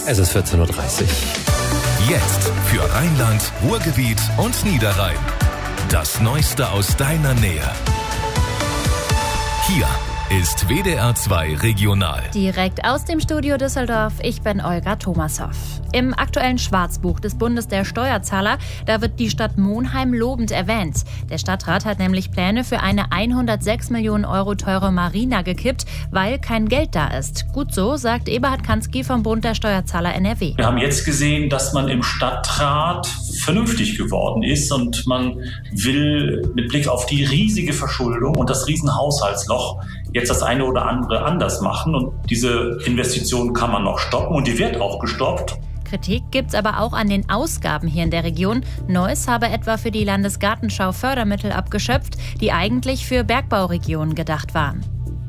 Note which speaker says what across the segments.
Speaker 1: Es ist 14.30 Uhr.
Speaker 2: Jetzt für Rheinland, Ruhrgebiet und Niederrhein. Das Neueste aus deiner Nähe. Hier ist WDR 2 Regional.
Speaker 3: Direkt aus dem Studio Düsseldorf, ich bin Olga Thomashoff. Im aktuellen Schwarzbuch des Bundes der Steuerzahler, da wird die Stadt Monheim lobend erwähnt. Der Stadtrat hat nämlich Pläne für eine 106 Millionen Euro teure Marina gekippt, weil kein Geld da ist. Gut so, sagt Eberhard Kansky vom Bund der Steuerzahler NRW.
Speaker 4: Wir haben jetzt gesehen, dass man im Stadtrat vernünftig geworden ist und man will mit Blick auf die riesige Verschuldung und das Riesenhaushaltsloch jetzt das eine oder andere anders machen. Und diese Investition kann man noch stoppen und die wird auch gestoppt.
Speaker 3: Kritik gibt's aber auch an den Ausgaben hier in der Region. Neuss habe etwa für die Landesgartenschau Fördermittel abgeschöpft, die eigentlich für Bergbauregionen gedacht waren.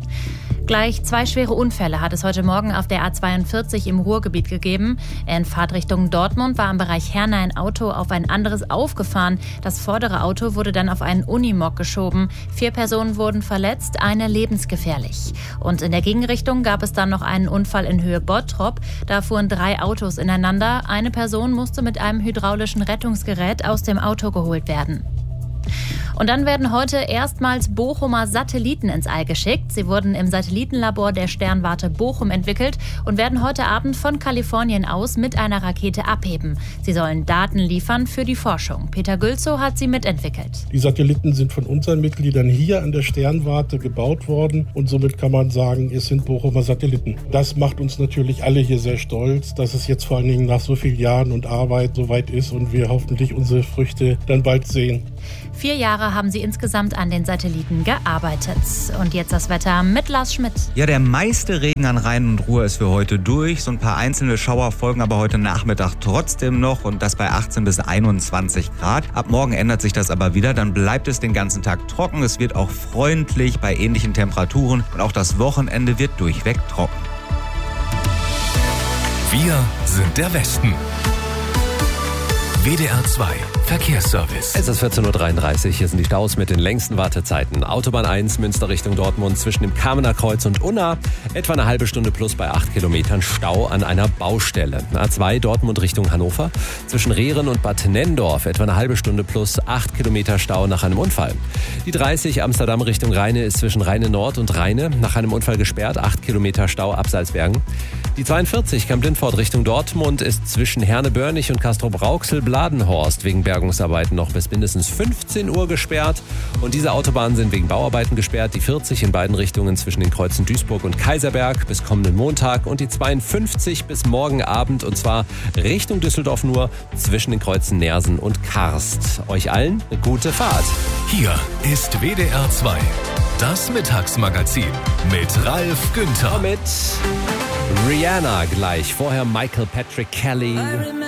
Speaker 3: Gleich 2 schwere Unfälle hat es heute Morgen auf der A42 im Ruhrgebiet gegeben. In Fahrtrichtung Dortmund war im Bereich Herne ein Auto auf ein anderes aufgefahren. Das vordere Auto wurde dann auf einen Unimog geschoben. 4 Personen wurden verletzt, eine lebensgefährlich. Und in der Gegenrichtung gab es dann noch einen Unfall in Höhe Bottrop. Da fuhren 3 Autos ineinander. Eine Person musste mit einem hydraulischen Rettungsgerät aus dem Auto geholt werden. Und dann werden heute erstmals Bochumer Satelliten ins All geschickt. Sie wurden im Satellitenlabor der Sternwarte Bochum entwickelt und werden heute Abend von Kalifornien aus mit einer Rakete abheben. Sie sollen Daten liefern für die Forschung. Peter Gülzow hat sie mitentwickelt.
Speaker 5: Die Satelliten sind von unseren Mitgliedern hier an der Sternwarte gebaut worden und somit kann man sagen, es sind Bochumer Satelliten. Das macht uns natürlich alle hier sehr stolz, dass es jetzt vor allen Dingen nach so vielen Jahren und Arbeit soweit ist und wir hoffentlich unsere Früchte dann bald sehen.
Speaker 3: 4 Jahre haben sie insgesamt an den Satelliten gearbeitet. Und jetzt das Wetter mit Lars Schmidt.
Speaker 6: Ja, der meiste Regen an Rhein und Ruhr ist für heute durch. So ein paar einzelne Schauer folgen aber heute Nachmittag trotzdem noch und das bei 18 bis 21 Grad. Ab morgen ändert sich das aber wieder. Dann bleibt es den ganzen Tag trocken. Es wird auch freundlich bei ähnlichen Temperaturen und auch das Wochenende wird durchweg trocken.
Speaker 2: Wir sind der Westen. WDR 2 Verkehrsservice.
Speaker 1: Es ist 14.33 Uhr. Hier sind die Staus mit den längsten Wartezeiten. Autobahn 1 Münster Richtung Dortmund zwischen dem Kamener Kreuz und Unna. Etwa eine halbe Stunde plus bei 8 Kilometern Stau an einer Baustelle. A2 Dortmund Richtung Hannover. Zwischen Rehren und Bad Nenndorf etwa eine halbe Stunde plus 8 Kilometer Stau nach einem Unfall. Die 30 Amsterdam Richtung Rheine ist zwischen Rheine Nord und Rheine nach einem Unfall gesperrt. 8 Kilometer Stau ab Salzbergen. Die 42 Kamp-Lindfort Richtung Dortmund ist zwischen Herne-Börnich und Castrop-Rauxel-Bladenhorst wegen Bergungsarbeiten noch bis mindestens 15 Uhr gesperrt. Und diese Autobahnen sind wegen Bauarbeiten gesperrt. Die 40 in beiden Richtungen zwischen den Kreuzen Duisburg und Kaiserberg bis kommenden Montag. Und die 52 bis morgen Abend und zwar Richtung Düsseldorf nur zwischen den Kreuzen Neersen und Karst. Euch allen eine gute Fahrt.
Speaker 2: Hier ist WDR 2. Das Mittagsmagazin mit Ralf Günther.
Speaker 1: Mit Rihanna gleich. Vorher Michael Patrick Kelly.